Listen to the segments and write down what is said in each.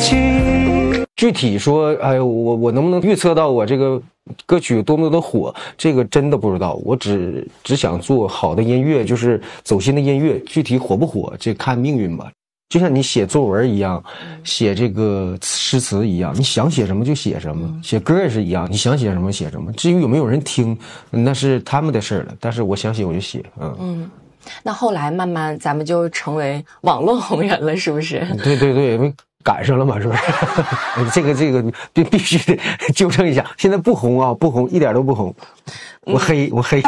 去。具体说，哎呦，我能不能预测到我这个歌曲多么的火？这个真的不知道。我只想做好的音乐，就是走心的音乐。具体火不火，这看命运吧。就像你写作文一样，写这个诗词一样，你想写什么就写什么。写歌也是一样，你想写什么写什么。至于有没有人听，那是他们的事了。但是我想写我就写， 那后来慢慢咱们就成为网络红人了，是不是？ 对对对，赶上了嘛，是不是？这个必须得纠正一下，现在不红啊，不红，一点都不红。我黑。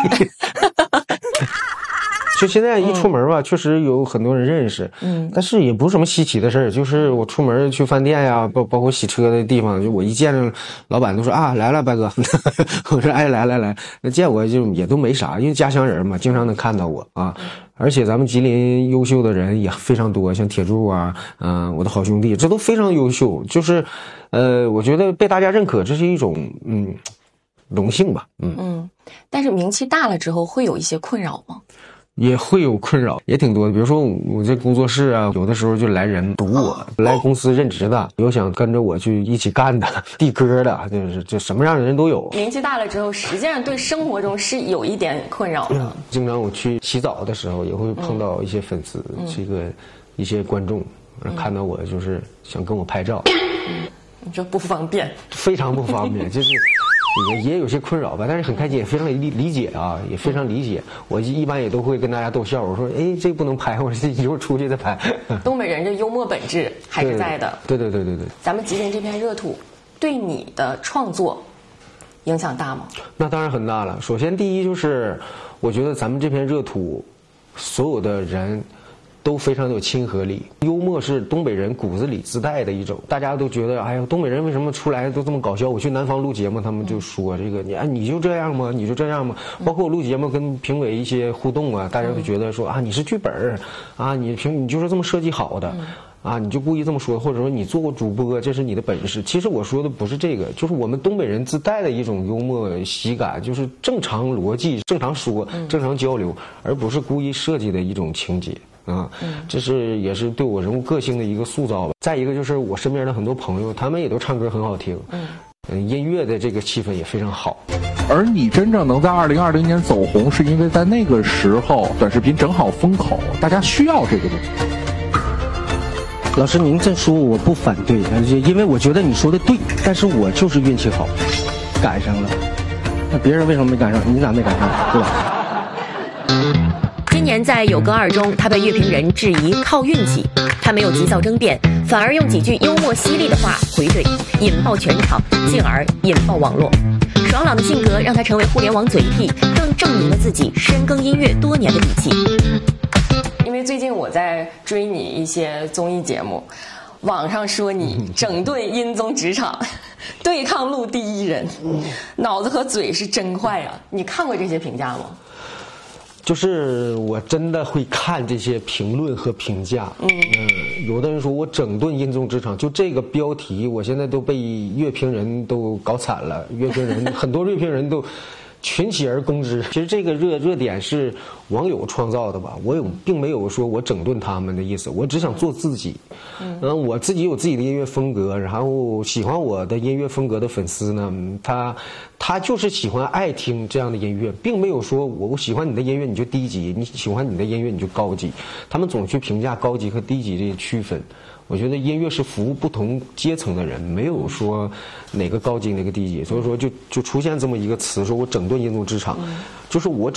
就现在一出门吧，确实有很多人认识，但是也不是什么稀奇的事儿。就是我出门去饭店呀，包括洗车的地方，就我一见着老板都说啊，来了，白哥。我说哎，来，那见我就也都没啥，因为家乡人嘛，经常能看到我啊。而且咱们吉林优秀的人也非常多，像铁柱啊，我的好兄弟，这都非常优秀。就是我觉得被大家认可，这是一种荣幸吧。 但是名气大了之后，会有一些困扰吗？ 也会有困扰，也挺多的。比如说我这工作室啊，有的时候就来人堵我，来公司任职的，有想跟着我去一起干的，递歌的，就是这什么样的人都有。 名气大了之后，实际上对生活中是有一点困扰的。 经常我去洗澡的时候，也会碰到一些粉丝，这个一些观众看到我就是想跟我拍照， 你说不方便， 非常不方便，就是。也有些困扰吧，但是很开心，也非常理解啊，也非常理解。我一般也都会跟大家逗笑，我说，哎，这个不能拍，我说一会儿出去再拍。 东北人这幽默本质还是在的。 对。 咱们吉林这片热土，对你的创作影响大吗？ 那当然很大了。首先，第一就是，我觉得咱们这片热土，所有的人都非常有亲和力。幽默是东北人骨子里自带的一种，大家都觉得，哎呀，东北人为什么出来都这么搞笑？我去南方录节目，他们就说这个，你就这样吗？你就这样吗？包括我录节目跟评委一些互动啊，大家都觉得说啊，你是剧本啊，你就是这么设计好的。啊，你就故意这么说，或者说你做过主播，这是你的本事。其实我说的不是这个，就是我们东北人自带的一种幽默喜感，就是正常逻辑、正常说、正常交流，而不是故意设计的一种情节。这是也是对我人物个性的一个塑造吧。再一个就是我身边的很多朋友，他们也都唱歌很好听，音乐的这个气氛也非常好。 而你真正能在2020年走红，是因为在那个时候短视频正好风口，大家需要这个东西。 老师，您这说我不反对，因为我觉得你说的对，但是我就是运气好，赶上了。那别人为什么没赶上？你咋没赶上？对吧？ 今年在《有歌2》中，他被乐评人质疑靠运气，他没有急躁争辩，反而用几句幽默犀利的话回怼，引爆全场，进而引爆网络。爽朗的性格让他成为互联网嘴替，更证明了自己深耕音乐多年的底气。因为最近我在追你一些综艺节目，网上说你整顿音综职场，对抗路第一人，脑子和嘴是真坏啊！你看过这些评价吗？ 就是我真的会看这些评论和评价，有的人说我整顿音综职场，就这个标题，我现在都被乐评人都搞惨了，很多乐评人都群起而攻之。其实这个热点是网友创造的吧，并没有说我整顿他们的意思，我只想做自己。我自己有自己的音乐风格，然后喜欢我的音乐风格的粉丝呢，他就是喜欢爱听这样的音乐，并没有说我喜欢你的音乐你就低级，你喜欢你的音乐你就高级，他们总去评价高级和低级这些区分。我觉得音乐是服务不同阶层的人，没有说哪个高级哪个低级，所以说就出现这么一个词，说我整顿音综职场，就是我